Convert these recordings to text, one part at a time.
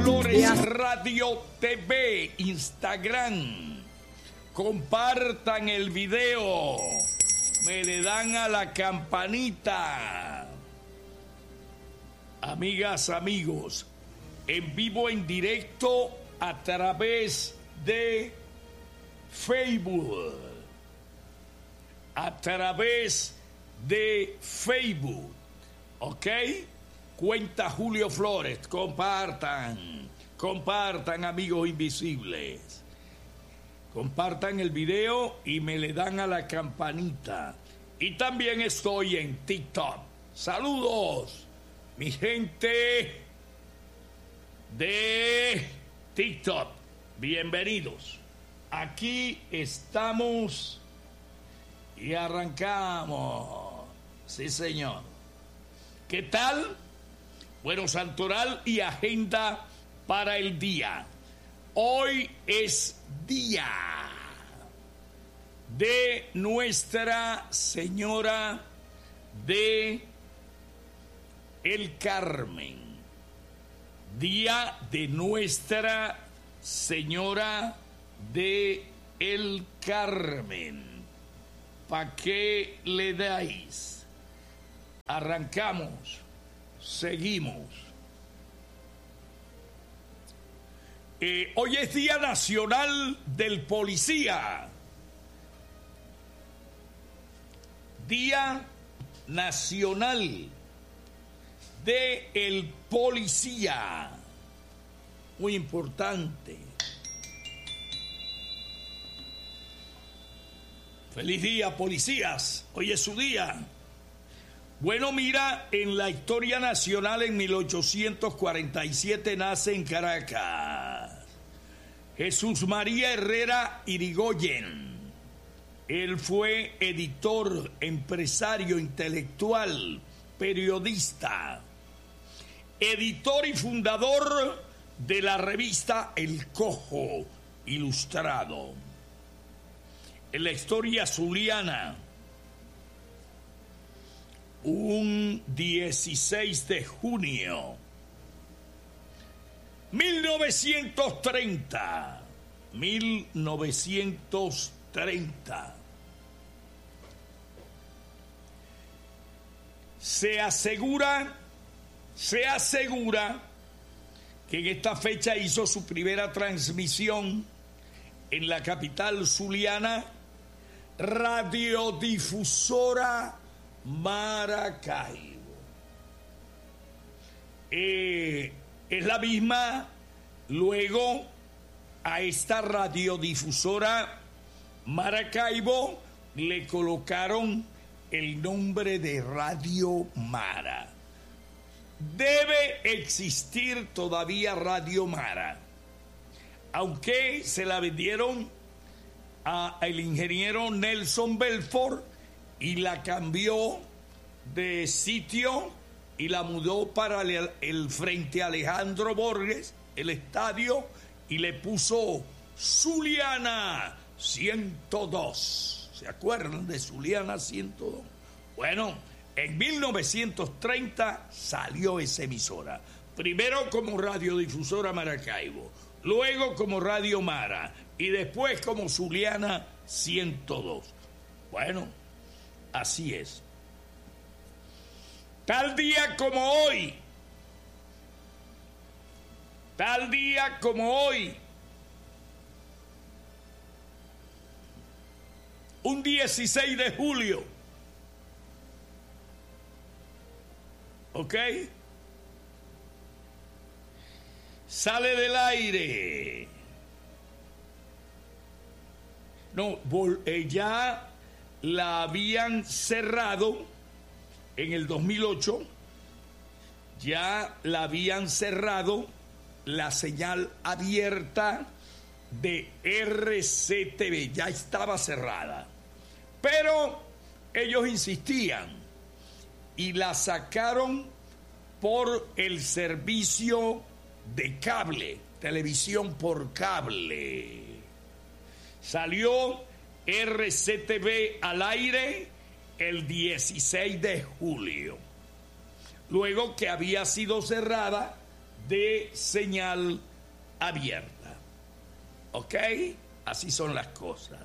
Flores Radio TV, Instagram. Compartan el video. Me le dan a la campanita. Amigas, amigos, en vivo, en directo a través de Facebook. A través de Facebook. ¿Ok? Cuenta Julio Flores. Compartan. Compartan, amigos invisibles. Compartan el video y me le dan a la campanita. Y también estoy en TikTok. Saludos, mi gente de TikTok. Bienvenidos. Aquí estamos y arrancamos. Sí, señor. ¿Qué tal? Bueno, santoral y agenda para el día. Hoy es día de Nuestra Señora de el Carmen. Día de Nuestra Señora de el Carmen. ¿Para qué le dais? Arrancamos, seguimos. Hoy es Día Nacional del Policía. Día Nacional del Policía. Muy importante. Feliz día, policías. Hoy es su día. Bueno, mira, en la historia nacional en 1847 nace en Caracas Jesús María Herrera Irigoyen. Él fue editor, empresario, intelectual, periodista, editor y fundador de la revista El Cojo Ilustrado. En la historia zuliana, un 16 de junio 1930 se asegura que en esta fecha hizo su primera transmisión en la capital zuliana Radiodifusora Maracaibo. Es la misma. Luego a esta radiodifusora Maracaibo le colocaron el nombre de Radio Mara. Debe existir todavía Radio Mara, aunque se la vendieron al ingeniero Nelson Belfort y la cambió de sitio y la mudó para el frente Alejandro Borges, el estadio, y le puso Zuliana 102. ¿Se acuerdan de Zuliana 102? Bueno, en 1930 salió esa emisora. Primero como Radiodifusora Maracaibo, luego como Radio Mara y después como Zuliana 102. Bueno, así es. Tal día como hoy, un 16 de julio, ¿ok? Sale del aire. No, ya la habían cerrado en el 2008, ya la habían cerrado la señal abierta de RCTV, ya estaba cerrada. Pero ellos insistían y la sacaron por el servicio de cable, televisión por cable. Salió RCTV al aire el 16 de julio. Luego que había sido cerrada de señal abierta. ¿Ok? Así son las cosas.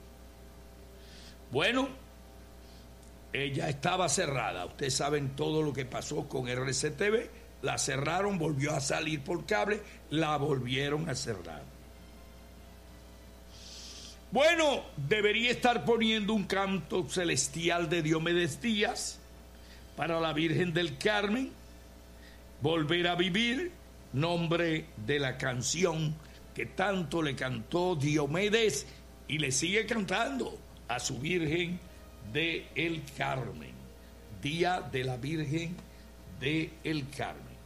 Bueno, ella estaba cerrada. Ustedes saben todo lo que pasó con RCTV. La cerraron, volvió a salir por cable, la volvieron a cerrar. Bueno, debería estar poniendo un canto celestial de Diomedes Díaz para la Virgen del Carmen, Volver a Vivir, nombre de la canción que tanto le cantó Diomedes y le sigue cantando a su Virgen del Carmen, Día de la Virgen del Carmen.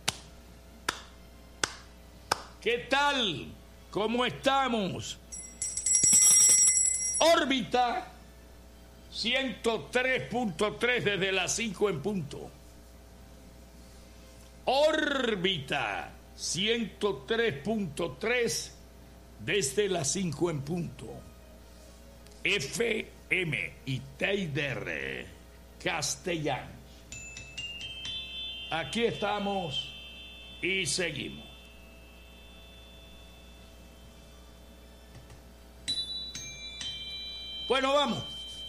¿Qué tal? ¿Cómo estamos? Órbita 103.3 desde las 5 en punto. Órbita 103.3 desde las 5 en punto. FM y TIDR Castellanos. Aquí estamos y seguimos. Bueno, vamos.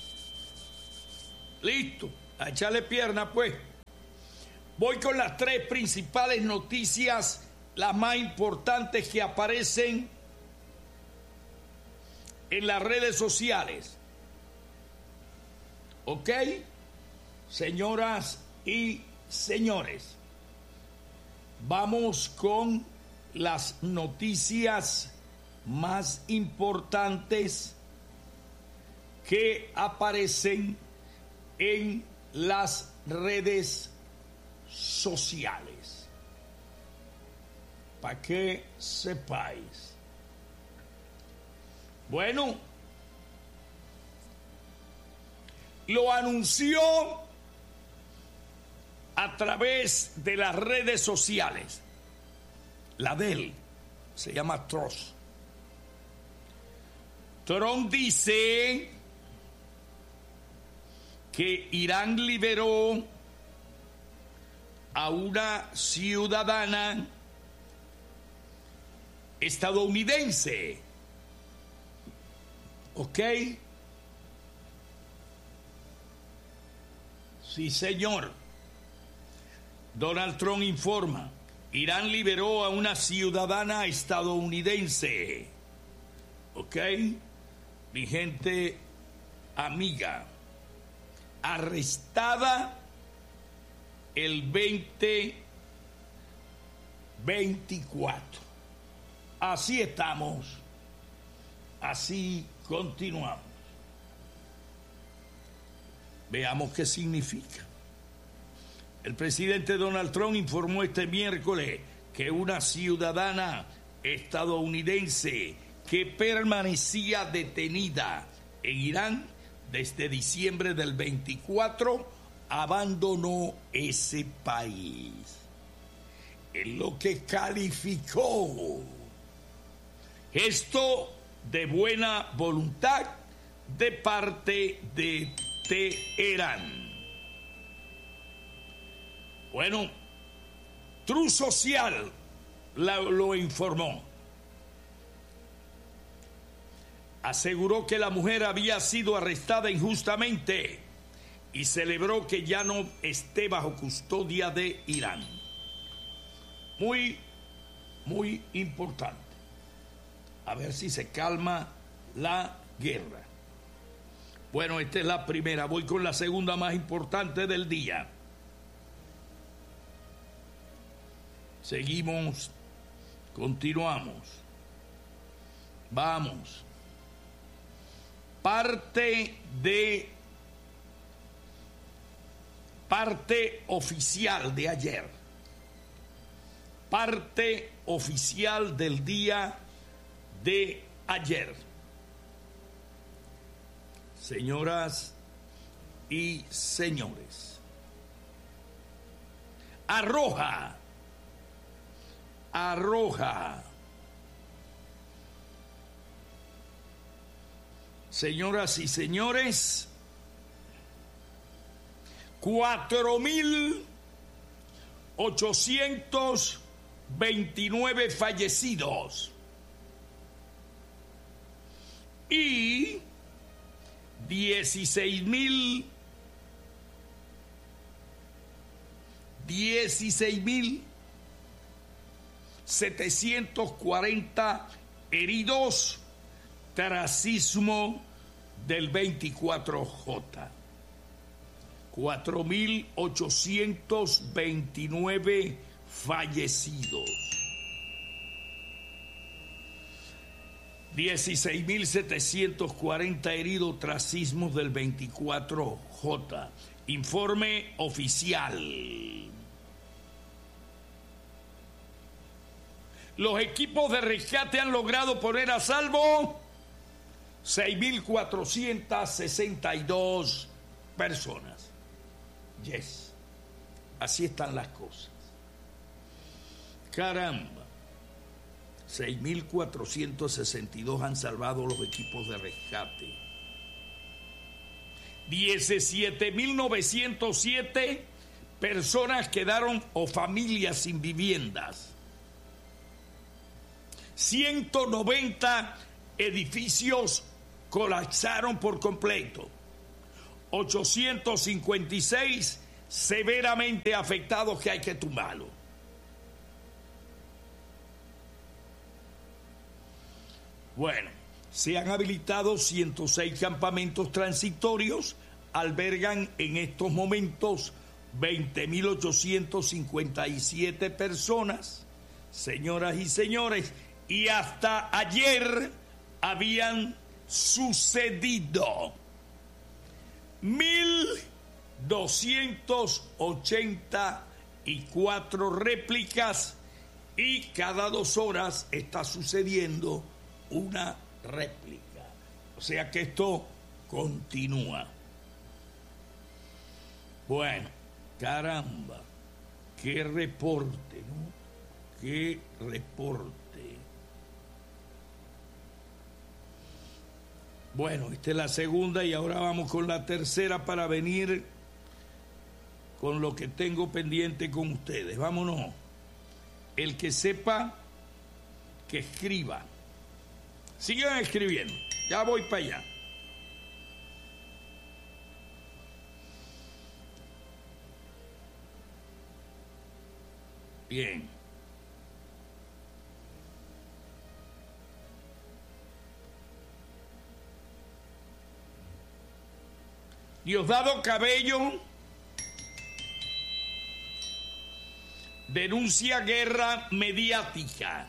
Listo. A echarle pierna, pues. Voy con las 3 principales noticias, las más importantes que aparecen en las redes sociales. ¿Ok? Señoras y señores, vamos con las noticias más importantes que aparecen en las redes sociales, para que sepáis. Bueno, lo anunció a través de las redes sociales. La de él se llama Truth. Trump dice que Irán liberó a una ciudadana estadounidense. ¿Ok? Sí, señor. Donald Trump informa: Irán liberó a una ciudadana estadounidense. ¿Ok? Mi gente amiga, arrestada el 2024. Así estamos, así continuamos. Veamos qué significa. El presidente Donald Trump informó este miércoles que una ciudadana estadounidense que permanecía detenida en Irán desde diciembre del 24 abandonó ese país, en lo que calificó gesto de buena voluntad de parte de Teherán. Bueno, Truth Social lo informó. Aseguró que la mujer había sido arrestada injustamente y celebró que ya no esté bajo custodia de Irán. Muy, muy importante. A ver si se calma la guerra. Bueno, esta es la primera. Voy con la segunda más importante del día. Seguimos, continuamos. Vamos. Parte oficial de ayer. Parte oficial del día de ayer. Señoras y señores, arroja señoras y señores, 4.800 29 fallecidos y 16.740 heridos tras sismo del 24J. 4.829 fallecidos. 16.740 heridos tras sismos del 24J. Informe oficial. Los equipos de rescate han logrado poner a salvo 6.462 personas. Yes. Así están las cosas. Caramba. 6.462 han salvado los equipos de rescate. 17.907 personas quedaron o familias sin viviendas. 190 edificios colapsaron por completo. 856 severamente afectados que hay que tumbarlo. Bueno, se han habilitado 106 campamentos transitorios, albergan en estos momentos 20.857 personas, señoras y señores, y hasta ayer habían sucedido 1.284 réplicas y cada 2 horas está sucediendo una réplica. O sea que esto continúa. Bueno, caramba, qué reporte, ¿no? Qué reporte. Bueno, esta es la segunda y ahora vamos con la tercera para venir con lo que tengo pendiente con ustedes. Vámonos. El que sepa, que escriba. Sigan escribiendo. Ya voy para allá. Bien. Diosdado Cabello denuncia guerra mediática.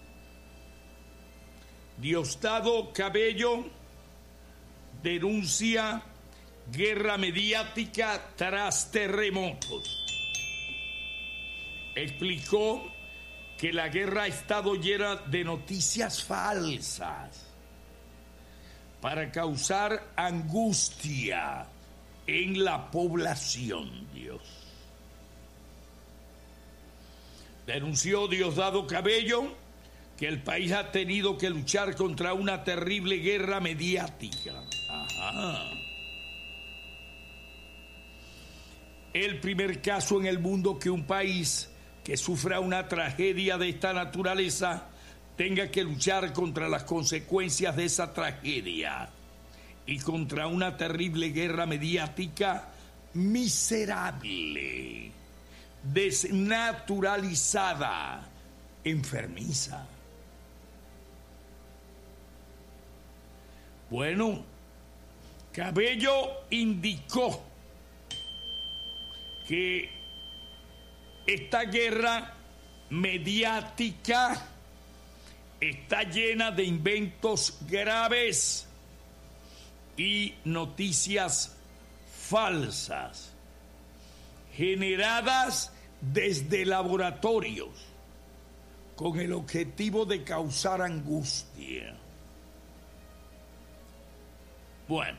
Diosdado Cabello denuncia guerra mediática tras terremotos. Explicó que la guerra ha estado llena de noticias falsas para causar angustia en la población. Dios. Denunció Diosdado Cabello que el país ha tenido que luchar contra una terrible guerra mediática. Ajá. El primer caso en el mundo que un país que sufra una tragedia de esta naturaleza tenga que luchar contra las consecuencias de esa tragedia y contra una terrible guerra mediática miserable, desnaturalizada, enfermiza. Bueno, Cabello indicó que esta guerra mediática está llena de inventos graves y noticias falsas, generadas desde laboratorios con el objetivo de causar angustia. Bueno,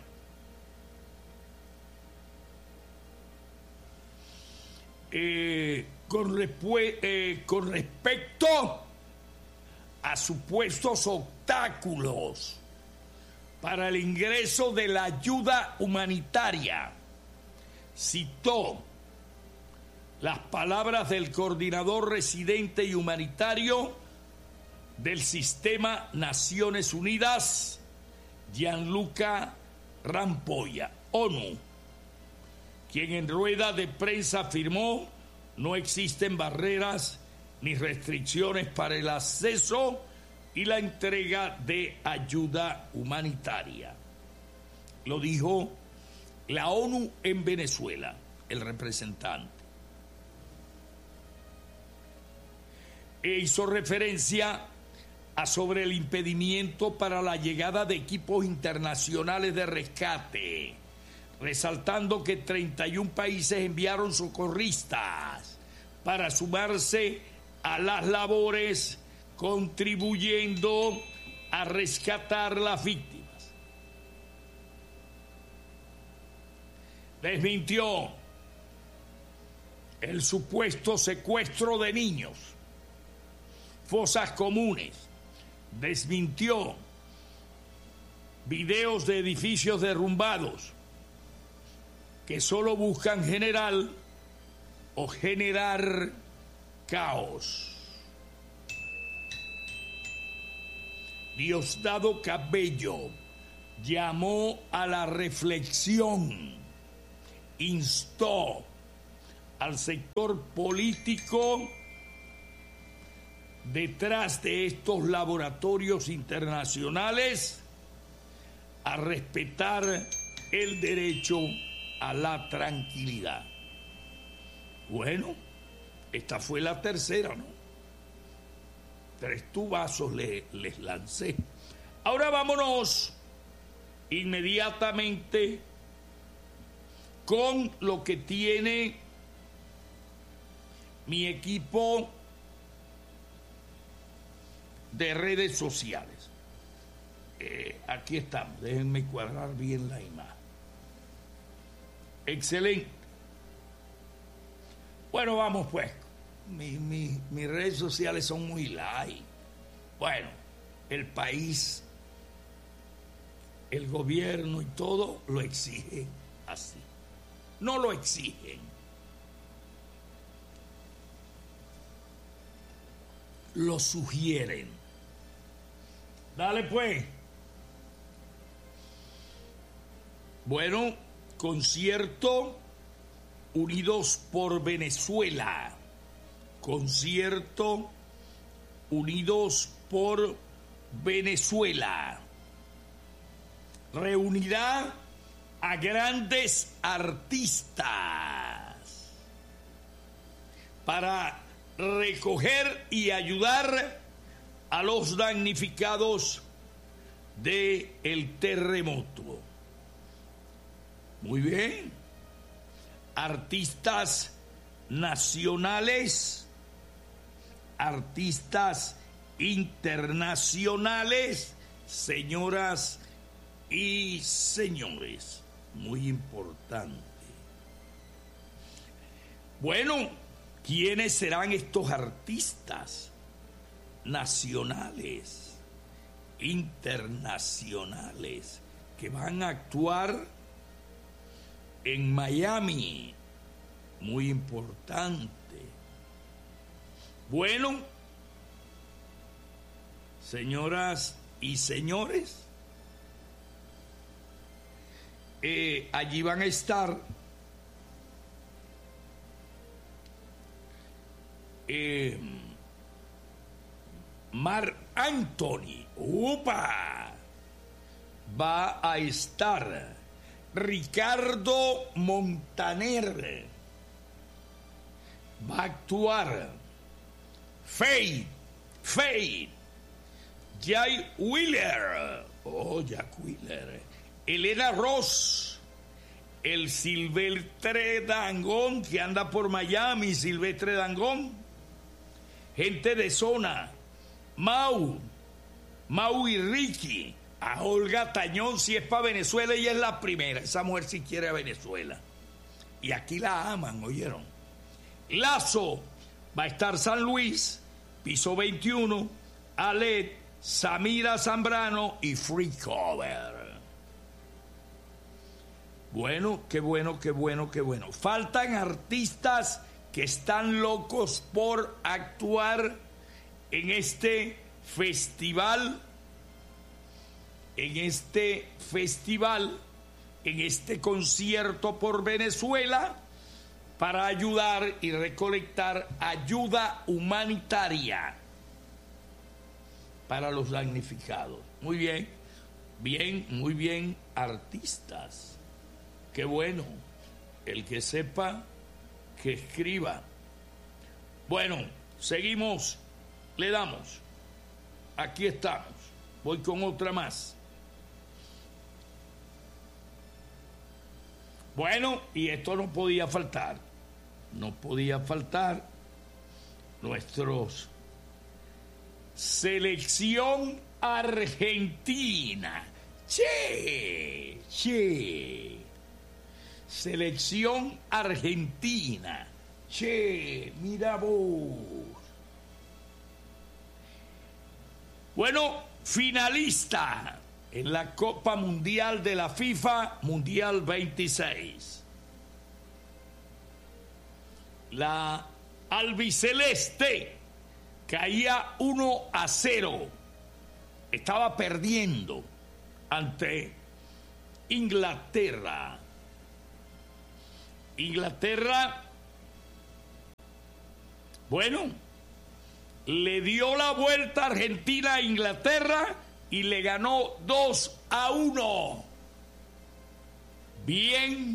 con respecto a supuestos obstáculos para el ingreso de la ayuda humanitaria, citó las palabras del coordinador residente y humanitario del Sistema Naciones Unidas, Gianluca Rampolla, ONU, quien en rueda de prensa afirmó: no existen barreras ni restricciones para el acceso y la entrega de ayuda humanitaria. Lo dijo la ONU en Venezuela, el representante. E hizo referencia a sobre el impedimento para la llegada de equipos internacionales de rescate, resaltando que 31 países enviaron socorristas para sumarse a las labores, contribuyendo a rescatar las víctimas. Desmintió el supuesto secuestro de niños, fosas comunes, desmintió videos de edificios derrumbados que solo buscan generar caos. Diosdado Cabello llamó a la reflexión, instó al sector político detrás de estos laboratorios internacionales a respetar el derecho a la tranquilidad. Bueno, esta fue la tercera, ¿no? 3 tubazos les lancé. Ahora vámonos inmediatamente con lo que tiene mi equipo de redes sociales. Aquí estamos, déjenme cuadrar bien la imagen. Excelente. Bueno, vamos pues. Mis redes sociales son muy light. Bueno, el país, el gobierno y todo lo exigen así. No lo exigen, lo sugieren. Dale pues. Bueno, concierto Unidos por Venezuela. Concierto Unidos por Venezuela. Reunirá a grandes artistas para recoger y ayudar a los damnificados del terremoto. Muy bien. Artistas nacionales, artistas internacionales, señoras y señores, muy importante. Bueno, ¿quiénes serán estos artistas nacionales, internacionales, que van a actuar en Miami? Muy importante. Bueno, señoras y señores, allí van a estar Marc Anthony, va a estar Ricardo Montaner, va a actuar Faith, Jack Wheeler, Elena Ross, el Silvestre Dangond, que anda por Miami, Silvestre Dangond, gente de zona, Mau y Ricky, a Olga Tañón, si es para Venezuela, ella es la primera, esa mujer si quiere a Venezuela, y aquí la aman, ¿oyeron? Lazo, va a estar San Luis, Piso 21, Alet, Samira Zambrano y Free Cover. Bueno, qué bueno. Faltan artistas que están locos por actuar en este festival, en este concierto por Venezuela, para ayudar y recolectar ayuda humanitaria para los damnificados. Muy bien, muy bien, artistas. Qué bueno, el que sepa, que escriba. Bueno, seguimos, le damos. Aquí estamos. Voy con otra más. Bueno, y esto no podía faltar. No podía faltar nuestros selección argentina. Che. Selección argentina. Che, mira vos. Bueno, finalista en la Copa Mundial de la FIFA Mundial 26. La albiceleste caía 1-0. Estaba perdiendo ante Inglaterra. Inglaterra, bueno, le dio la vuelta a Argentina a Inglaterra y le ganó 2-1. Bien.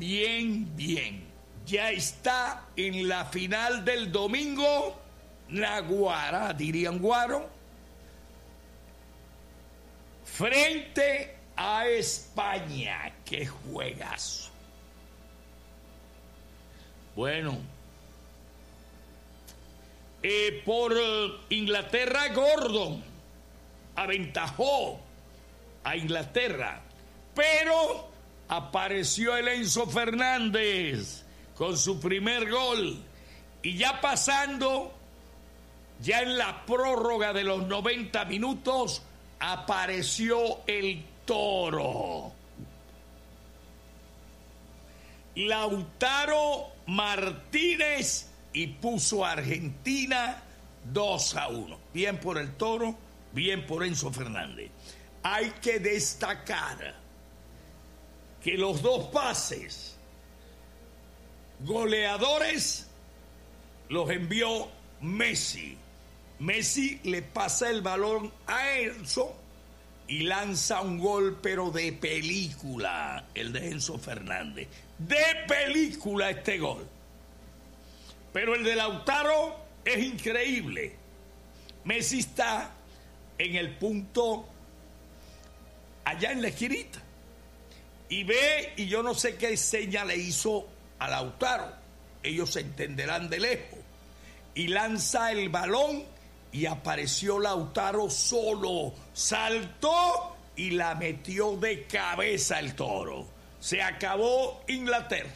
Ya está en la final del domingo. Naguará, dirían Guaro, frente a España. ¡Qué juegazo! Bueno, por Inglaterra, Gordon aventajó a Inglaterra, pero apareció el Enzo Fernández con su primer gol, y ya pasando, ya en la prórroga de los 90 minutos, apareció el Toro. Lautaro Martínez, y puso a Argentina 2-1. Bien por el Toro, bien por Enzo Fernández. Hay que destacar que los dos pases goleadores los envió Messi. Messi le pasa el balón a Enzo y lanza un gol, pero de película, el de Enzo Fernández. De película este gol. Pero el de Lautaro es increíble. Messi está en el punto, allá en la esquinita, y ve, y yo no sé qué seña le hizo a Lautaro. Ellos se entenderán de lejos. Y lanza el balón y apareció Lautaro solo. Saltó y la metió de cabeza el Toro. Se acabó Inglaterra.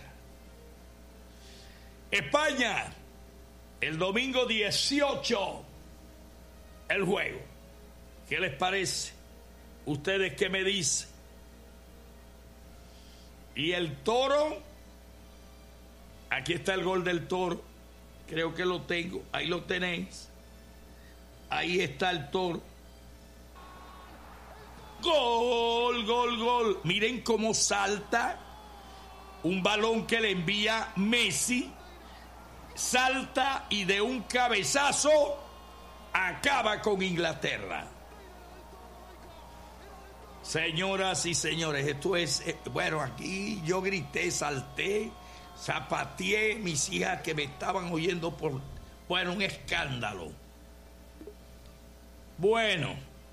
España, el domingo 18, el juego. ¿Qué les parece? ¿Ustedes qué me dicen? Y el Toro, aquí está el gol del Toro. Creo que lo tengo. Ahí lo tenéis. Ahí está el Toro. Gol, gol, gol. Miren cómo salta. Un balón que le envía Messi. Salta y de un cabezazo acaba con Inglaterra. Señoras y señores, esto es, bueno, aquí yo grité, salté, zapateé, mis hijas que me estaban oyendo por, bueno, un escándalo. Bueno,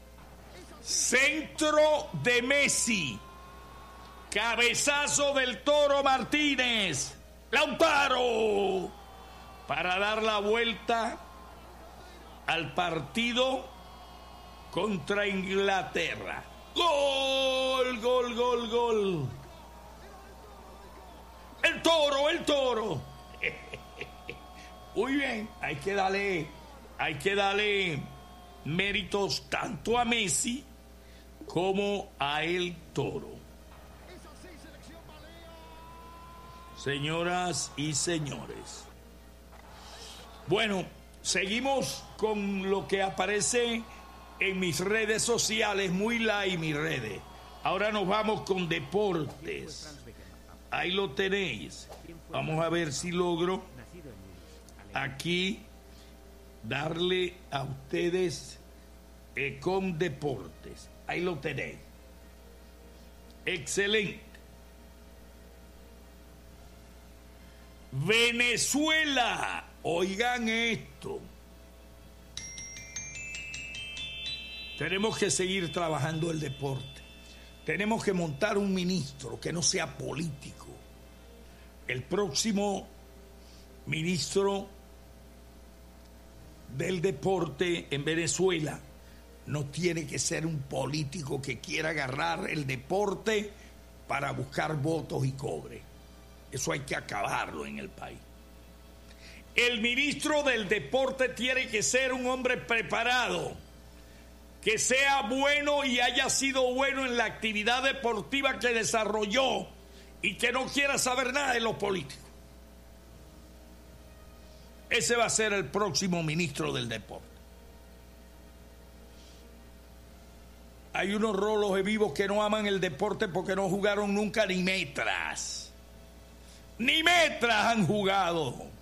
centro de Messi, cabezazo del Toro Martínez, Lautaro, para dar la vuelta al partido contra Inglaterra. Gol, gol, gol, gol. El Toro, el Toro. Muy bien, hay que darle méritos tanto a Messi como a el Toro. Señoras y señores, Bueno, seguimos con lo que aparece en mis redes sociales, muy live mis redes. Ahora nos vamos con deportes. Ahí lo tenéis. Vamos a ver si logro aquí darle a ustedes con deportes. Ahí lo tenéis. Excelente. Venezuela. Oigan esto. Tenemos que seguir trabajando el deporte. Tenemos que montar un ministro que no sea político. El próximo ministro del deporte en Venezuela no tiene que ser un político que quiera agarrar el deporte para buscar votos y cobre. Eso hay que acabarlo en el país. El ministro del deporte tiene que ser un hombre preparado, que sea bueno y haya sido bueno en la actividad deportiva que desarrolló y que no quiera saber nada de los políticos. Ese va a ser el próximo ministro del deporte. Hay unos rolos de vivos que no aman el deporte porque no jugaron nunca ni metras. Ni metras han jugado.